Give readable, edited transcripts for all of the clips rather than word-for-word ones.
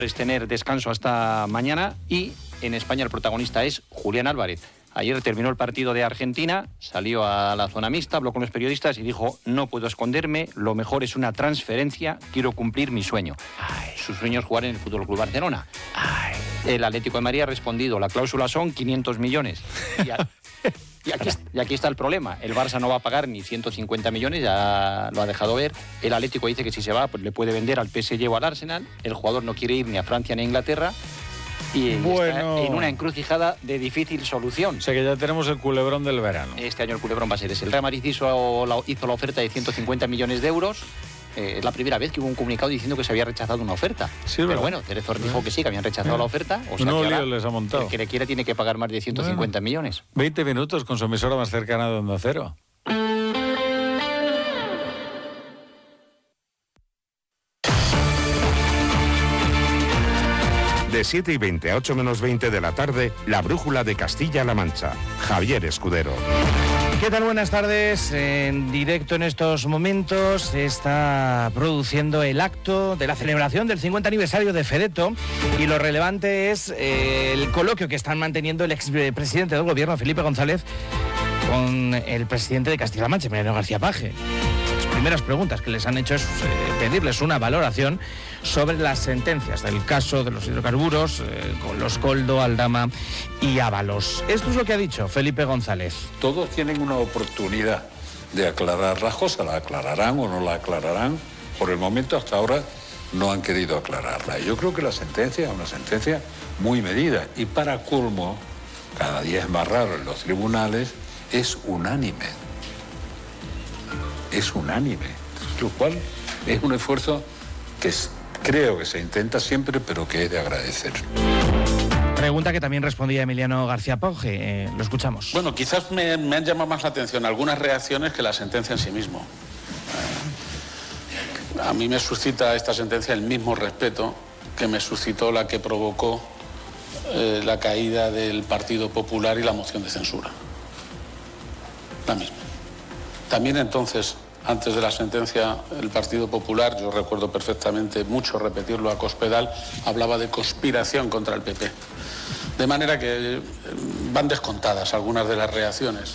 Es tener descanso hasta mañana y en España el protagonista es Julián Álvarez. Ayer terminó el partido de Argentina, salió a la zona mixta, habló con los periodistas y dijo: no puedo esconderme, lo mejor es una transferencia, quiero cumplir mi sueño. Su sueño es jugar en el Fútbol Club Barcelona. El Atlético de Madrid ha respondido: la cláusula son 500 millones. Y aquí está el problema. El Barça no va a pagar ni 150 millones, ya lo ha dejado ver. El Atlético dice que si se va, pues le puede vender al PSG o al Arsenal. El jugador no quiere ir ni a Francia ni a Inglaterra. Y está en una encrucijada de difícil solución. O sea que ya tenemos el culebrón del verano. Este año el culebrón va a ser ese. El Real Madrid hizo la oferta de 150 millones de euros. Es la primera vez que hubo un comunicado diciendo que se había rechazado una oferta. Sí, pero bueno, Cerezo dijo que sí, que habían rechazado la oferta. O sea, no, que ahora, les ha montado. El que le quiera tiene que pagar más de 150 millones. 20 minutos con su emisora más cercana de Onda Cero. De 7:20 a 8 menos 20 de la tarde, la brújula de Castilla-La Mancha. Javier Escudero. ¿Qué tal? Buenas tardes. En directo en estos momentos se está produciendo el acto de la celebración del 50 aniversario de Fedetto y lo relevante es el coloquio que están manteniendo el expresidente del gobierno, Felipe González, con el presidente de Castilla-La Mancha, Emiliano García Paje. Las primeras preguntas que les han hecho es pedirles una valoración sobre las sentencias del caso de los hidrocarburos con los Coldo, Aldama y Ábalos. Esto es lo que ha dicho Felipe González. Todos tienen una oportunidad de aclarar las cosas, la aclararán o no la aclararán. Por el momento, hasta ahora, no han querido aclararla. Yo creo que la sentencia es una sentencia muy medida y para colmo, cada día es más raro en los tribunales, es unánime. Es unánime, lo cual es un esfuerzo que creo que se intenta siempre, pero que es de agradecer. Pregunta que también respondía Emiliano García Paje. Lo escuchamos. Bueno, quizás me han llamado más la atención algunas reacciones que la sentencia en sí mismo. A mí me suscita esta sentencia el mismo respeto que me suscitó la que provocó la caída del Partido Popular y la moción de censura. La misma. También entonces, antes de la sentencia, el Partido Popular, yo recuerdo perfectamente mucho repetirlo a Cospedal, hablaba de conspiración contra el PP. De manera que van descontadas algunas de las reacciones.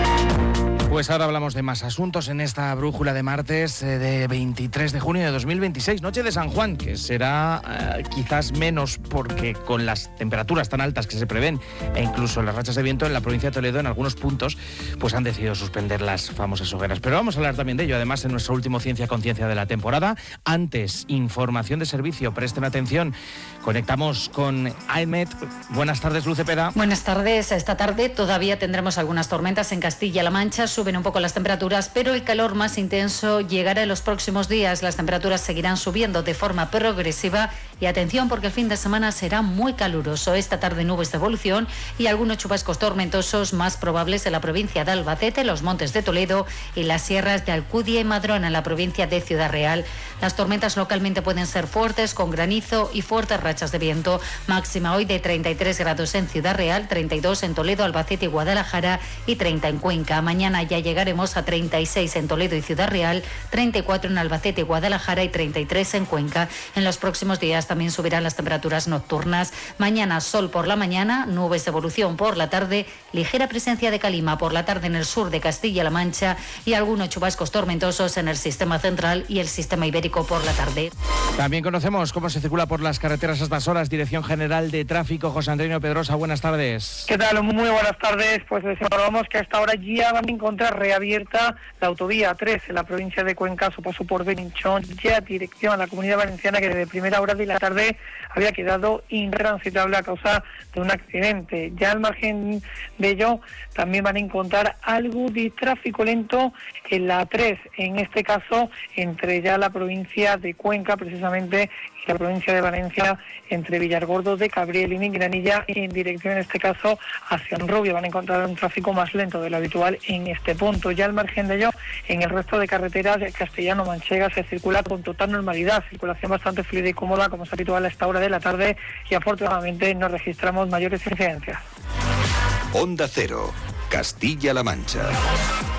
Pues ahora hablamos de más asuntos en esta brújula de martes de 23 de junio de 2026, noche de San Juan, que será quizás menos porque con las temperaturas tan altas que se prevén e incluso las rachas de viento en la provincia de Toledo en algunos puntos pues han decidido suspender las famosas hogueras. Pero vamos a hablar también de ello, además en nuestro último Ciencia Conciencia de la temporada. Antes, información de servicio, presten atención. Conectamos con AEMET. Buenas tardes, Luz Cepeda. Buenas tardes. Esta tarde todavía tendremos algunas tormentas en Castilla-La Mancha. Suben un poco las temperaturas, pero el calor más intenso llegará en los próximos días. Las temperaturas seguirán subiendo de forma progresiva y atención porque el fin de semana será muy caluroso. Esta tarde nubes de evolución y algunos chubascos tormentosos más probables en la provincia de Albacete, los montes de Toledo y las sierras de Alcudia y Madrona en la provincia de Ciudad Real. Las tormentas localmente pueden ser fuertes con granizo y fuertes rachas de viento. Máxima hoy de 33 grados en Ciudad Real, 32 en Toledo, Albacete y Guadalajara y 30 en Cuenca. Mañana ya llegaremos a 36 en Toledo y Ciudad Real, 34 en Albacete y Guadalajara y 33 en Cuenca. En los próximos días también subirán las temperaturas nocturnas. Mañana sol por la mañana, nubes de evolución por la tarde, ligera presencia de calima por la tarde en el sur de Castilla-La Mancha y algunos chubascos tormentosos en el sistema central y el sistema ibérico por la tarde. También conocemos cómo se circula por las carreteras a estas horas. Dirección General de Tráfico, José Antonio Pedrosa, buenas tardes. ¿Qué tal? Muy buenas tardes. Pues les informamos que hasta ahora ya van a encontrar reabierta la autovía 3 en la provincia de Cuenca, su paso por Beninchón, ya dirección a la Comunidad Valenciana, que desde primera hora de la tarde había quedado intransitable a causa de un accidente. Ya al margen de ello, también van a encontrar algo de tráfico lento en la 3, en este caso entre ya la provincia de Cuenca precisamente y la provincia de Valencia, entre Villargordo de Cabriel y Mingranilla, en dirección en este caso hacia Rubio. Van a encontrar un tráfico más lento de lo habitual en este punto. Ya al margen de ello, en el resto de carreteras castellano-manchega se circula con total normalidad, circulación bastante fluida y cómoda como es habitual a esta hora de la tarde y afortunadamente no registramos mayores incidencias. Onda Cero, Castilla-La Mancha.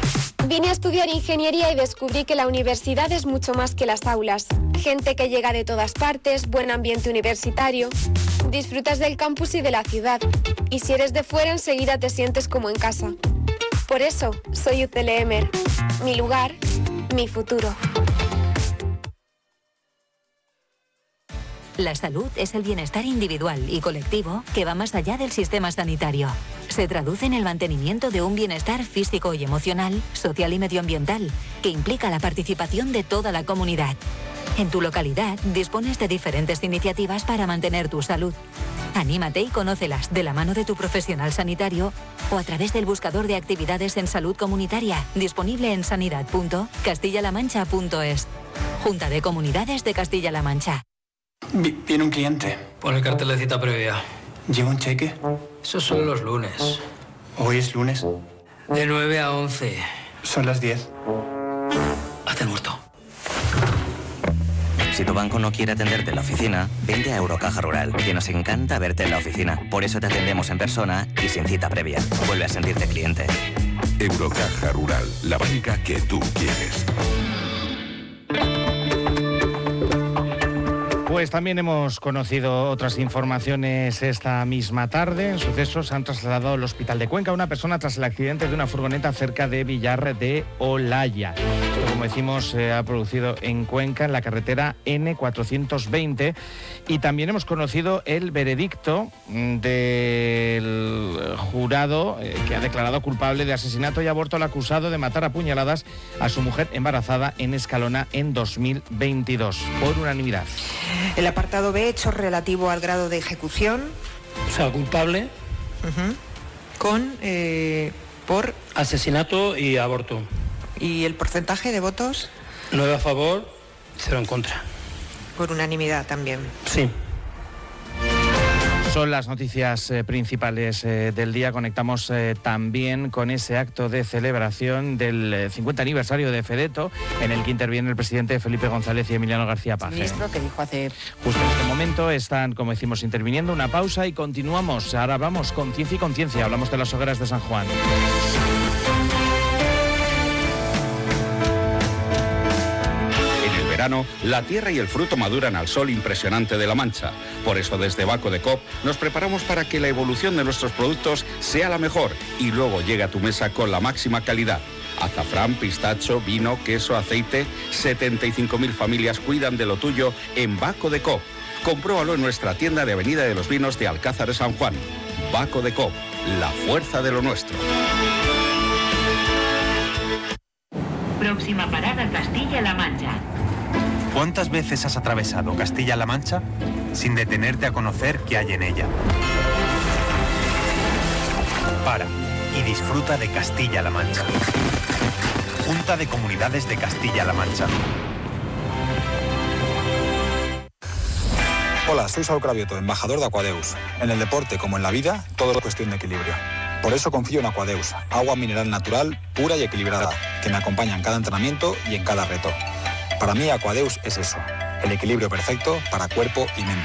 Vine a estudiar ingeniería y descubrí que la universidad es mucho más que las aulas. Gente que llega de todas partes, buen ambiente universitario. Disfrutas del campus y de la ciudad. Y si eres de fuera, enseguida te sientes como en casa. Por eso, soy UCL-EMER. Mi lugar, mi futuro. La salud es el bienestar individual y colectivo que va más allá del sistema sanitario. Se traduce en el mantenimiento de un bienestar físico y emocional, social y medioambiental, que implica la participación de toda la comunidad. En tu localidad dispones de diferentes iniciativas para mantener tu salud. Anímate y conócelas de la mano de tu profesional sanitario o a través del buscador de actividades en salud comunitaria, disponible en sanidad.castillalamancha.es. Junta de Comunidades de Castilla-La Mancha. Viene un cliente. Pon el cartel de cita previa. ¿Lleva un cheque? Esos son los lunes. ¿Hoy es lunes? De 9 a 11. Son las 10. Haz el muerto. Si tu banco no quiere atenderte en la oficina, vente a Eurocaja Rural, que nos encanta verte en la oficina. Por eso te atendemos en persona y sin cita previa. Vuelve a sentirte cliente. Eurocaja Rural, la banca que tú quieres. Pues también hemos conocido otras informaciones esta misma tarde. En sucesos han trasladado al hospital de Cuenca a una persona tras el accidente de una furgoneta cerca de Villar de Olaya. Esto, como decimos, se ha producido en Cuenca, en la carretera N420. Y también hemos conocido el veredicto del jurado que ha declarado culpable de asesinato y aborto al acusado de matar a puñaladas a su mujer embarazada en Escalona en 2022, por unanimidad. El apartado B, hechos relativo al grado de ejecución. O sea, culpable. Por asesinato y aborto. ¿Y el porcentaje de votos? 9 a favor, 0 en contra. Por unanimidad también. Sí. Son las noticias principales del día. Conectamos también con ese acto de celebración del 50 aniversario de Fedeto, en el que interviene el presidente Felipe González y Emiliano García Paje. Ministro que dijo hace... Justo en este momento están, como decimos, interviniendo. Una pausa y continuamos. Ahora hablamos con Ciencia y Conciencia. Hablamos de las hogueras de San Juan. La tierra y el fruto maduran al sol impresionante de La Mancha. Por eso desde Baco de Coop nos preparamos para que la evolución de nuestros productos sea la mejor y luego llegue a tu mesa con la máxima calidad. Azafrán, pistacho, vino, queso, aceite. 75.000 familias cuidan de lo tuyo en Baco de Coop. Compruébalo en nuestra tienda de Avenida de los Vinos de Alcázar de San Juan. Baco de Coop, la fuerza de lo nuestro. Próxima parada, Castilla-La Mancha. ¿Cuántas veces has atravesado Castilla-La Mancha sin detenerte a conocer qué hay en ella? Para y disfruta de Castilla-La Mancha. Junta de Comunidades de Castilla-La Mancha. Hola, soy Saúl Cravioto, embajador de Aquadeus. En el deporte, como en la vida, todo es cuestión de equilibrio. Por eso confío en Aquadeus, agua mineral natural, pura y equilibrada, que me acompaña en cada entrenamiento y en cada reto. Para mí, Aquadeus es eso, el equilibrio perfecto para cuerpo y mente.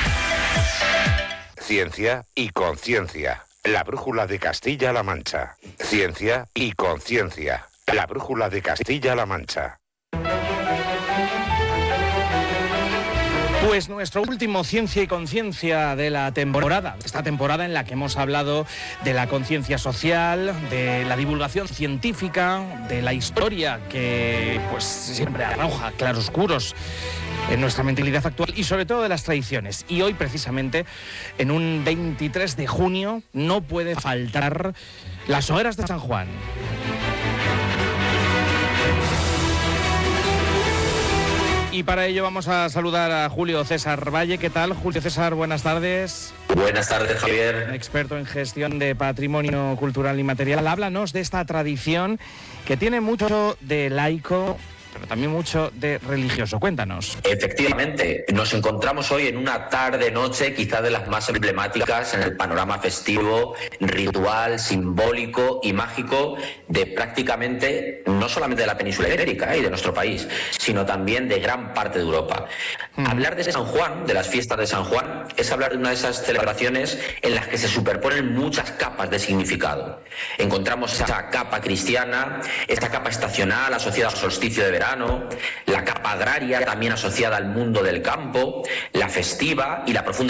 Ciencia y conciencia. La brújula de Castilla-La Mancha. Ciencia y conciencia. La brújula de Castilla-La Mancha. Pues nuestro último Ciencia y Conciencia de la temporada, esta temporada en la que hemos hablado de la conciencia social, de la divulgación científica, de la historia que pues siempre arroja claroscuros en nuestra mentalidad actual y sobre todo de las tradiciones. Y hoy precisamente, en un 23 de junio, no puede faltar las hogueras de San Juan. Y para ello vamos a saludar a Julio César Valle. ¿Qué tal, Julio César? Buenas tardes. Buenas tardes, Javier. Experto en gestión de patrimonio cultural y material. Háblanos de esta tradición que tiene mucho de laico pero también mucho de religioso. Cuéntanos. Efectivamente, nos encontramos hoy en una tarde-noche quizá de las más emblemáticas en el panorama festivo, ritual, simbólico y mágico de prácticamente, no solamente de la península ibérica y de nuestro país, sino también de gran parte de Europa. Hablar de San Juan, de las fiestas de San Juan, es hablar de una de esas celebraciones en las que se superponen muchas capas de significado. Encontramos esa capa cristiana, esta capa estacional asociada al solsticio de verano, la capa agraria también asociada al mundo del campo, la festiva y la profunda